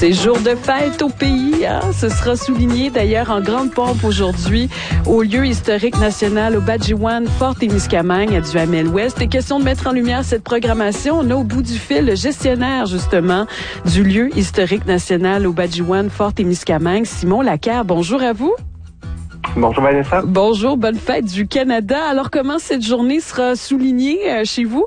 C'est jour de fête au pays. Hein? Ce sera souligné d'ailleurs en grande pompe aujourd'hui au lieu historique national Obadjiwan, Fort-Témiscamingue à Duhamel-Ouest. Et question de mettre en lumière cette programmation, on a au bout du fil le gestionnaire justement du lieu historique national Obadjiwan, Fort-Témiscamingue, Simon Lacaire. Bonjour à vous. Bonjour Vanessa. Bonjour, bonne fête du Canada. Alors comment cette journée sera soulignée chez vous?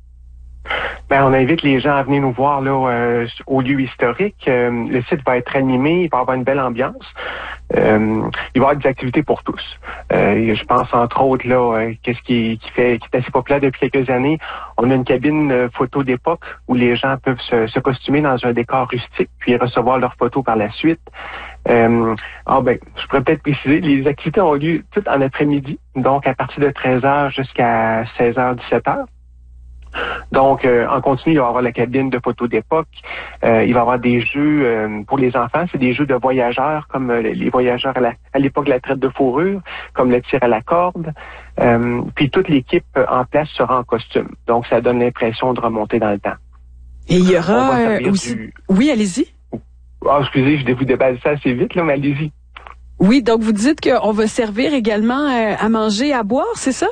Ben, on invite les gens à venir nous voir là au lieu historique. Le site va être animé, il va y avoir une belle ambiance. Il va y avoir des activités pour tous. Je pense entre autres là, qu'est-ce qui est assez populaire depuis quelques années. On a une cabine photo d'époque où les gens peuvent se costumer dans un décor rustique puis recevoir leurs photos par la suite. Je pourrais peut-être préciser, les activités ont lieu toutes en après-midi, donc à partir de 13h jusqu'à 16h, 17h. Donc, en continu, il va y avoir la cabine de photos d'époque. Il va y avoir des jeux pour les enfants. C'est des jeux de voyageurs, comme les voyageurs à l'époque de la traite de fourrure, comme le tir à la corde. Puis toute l'équipe en place sera en costume. Donc, ça donne l'impression de remonter dans le temps. Et il y aura aussi... Oui, allez-y. Ah, excusez, je vais vous déballer ça assez vite, là, mais allez-y. Oui, donc vous dites qu'on va servir également à manger et à boire, c'est ça?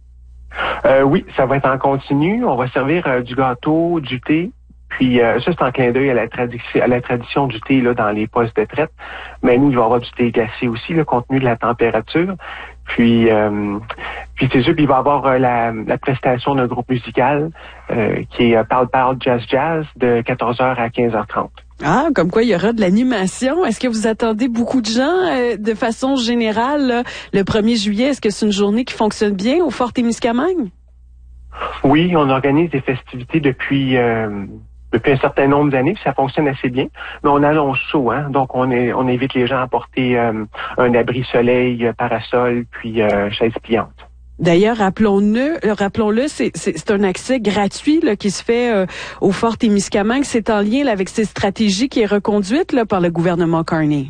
Oui, ça va être en continu. On va servir du gâteau, du thé. Puis ça, c'est en clin d'œil à la tradition du thé là dans les postes de traite. Mais nous, il va y avoir du thé glacé aussi, le compte tenu de la température. Puis c'est sûr, puis il va y avoir la prestation d'un groupe musical qui est Parle Jazz de 14h à 15h30. Ah, comme quoi il y aura de l'animation. Est-ce que vous attendez beaucoup de gens de façon générale là, le 1er juillet? Est-ce que c'est une journée qui fonctionne bien au Fort-Témiscamingue? Oui, on organise des festivités depuis un certain nombre d'années, puis ça fonctionne assez bien. Mais on annonce chaud, hein. Donc on invite les gens à porter un abri soleil, parasol, puis chaise pliante. D'ailleurs, rappelons-le, c'est un accès gratuit là, qui se fait au Fort-Témiscamingue. C'est en lien là, avec cette stratégie qui est reconduite là, par le gouvernement Carney.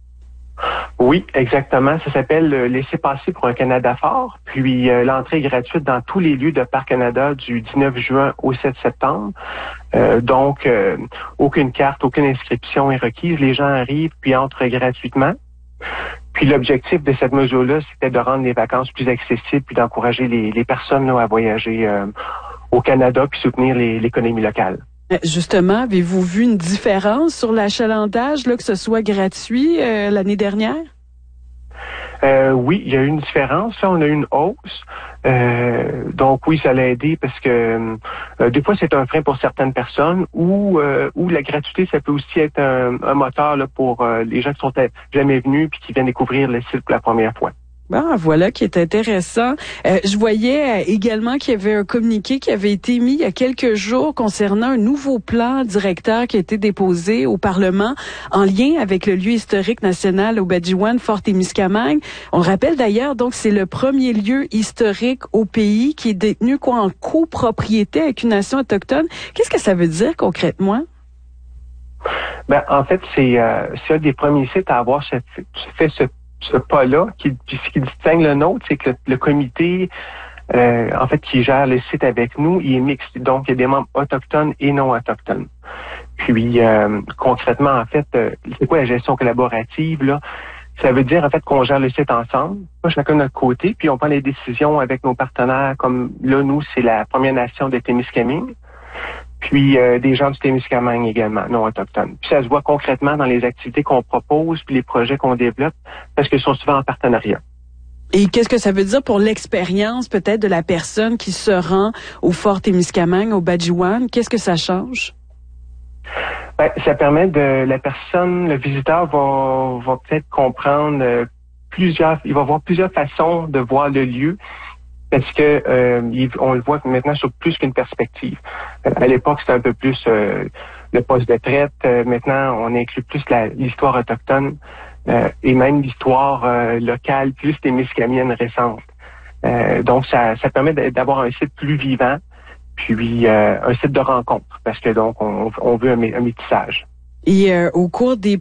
Oui, exactement. Ça s'appelle Laisser passer pour un Canada fort. Puis l'entrée est gratuite dans tous les lieux de Parc Canada du 19 juin au 7 septembre. Donc, aucune carte, aucune inscription est requise. Les gens arrivent puis entrent gratuitement. Puis l'objectif de cette mesure-là, c'était de rendre les vacances plus accessibles puis d'encourager les personnes là, à voyager au Canada puis soutenir l'économie locale. Justement, avez-vous vu une différence sur l'achalandage, là, que ce soit gratuit l'année dernière? Oui, il y a eu une différence. Là, on a eu une hausse. Donc oui, ça l'a aidé parce que des fois, c'est un frein pour certaines personnes ou la gratuité, ça peut aussi être un moteur là, pour les gens qui sont jamais venus puis qui viennent découvrir le site pour la première fois. Ah, voilà qui est intéressant. Je voyais également qu'il y avait un communiqué qui avait été mis il y a quelques jours concernant un nouveau plan directeur qui a été déposé au Parlement en lien avec le lieu historique national Obadjiwan, Fort-Témiscamingue. On le rappelle d'ailleurs, donc c'est le premier lieu historique au pays qui est détenu en copropriété avec une nation autochtone. Qu'est-ce que ça veut dire concrètement? Ben en fait, c'est un des premiers sites à avoir fait ce pas-là, ce qui distingue le nôtre, c'est que le comité, en fait, qui gère le site avec nous, il est mixte. Donc, il y a des membres autochtones et non autochtones. Puis, concrètement, en fait, c'est quoi la gestion collaborative, là? Ça veut dire, en fait, qu'on gère le site ensemble, pas chacun de notre côté, puis on prend les décisions avec nos partenaires, comme là, nous, c'est la Première Nation de Témiscamingue. Puis des gens du Témiscamingue également, non autochtones. Puis ça se voit concrètement dans les activités qu'on propose, puis les projets qu'on développe, parce qu'ils sont souvent en partenariat. Et qu'est-ce que ça veut dire pour l'expérience peut-être de la personne qui se rend au Fort-Témiscamingue, au Obadjiwan? Qu'est-ce que ça change? Ben, ça permet la personne, le visiteur va peut-être comprendre il va voir plusieurs façons de voir le lieu. Parce que on le voit maintenant sur plus qu'une perspective. À l'époque, c'était un peu plus le poste de traite. Maintenant, on inclut plus l'histoire autochtone et même l'histoire locale, plus témiscamienne récente. Donc, ça permet d'avoir un site plus vivant, puis un site de rencontre, parce que donc on veut un métissage. Et au cours des